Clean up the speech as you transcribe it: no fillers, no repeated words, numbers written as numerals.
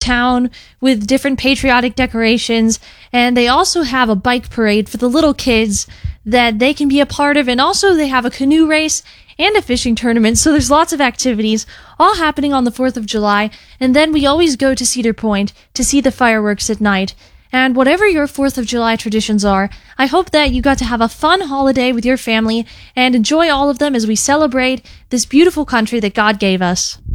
town with different patriotic decorations, and they also have a bike parade for the little kids that they can be a part of, and also they have a canoe race and a fishing tournament, so there's lots of activities all happening on the 4th of July, and then we always go to Cedar Point to see the fireworks at night. And whatever your 4th of July traditions are, I hope that you got to have a fun holiday with your family and enjoy all of them as we celebrate this beautiful country that God gave us.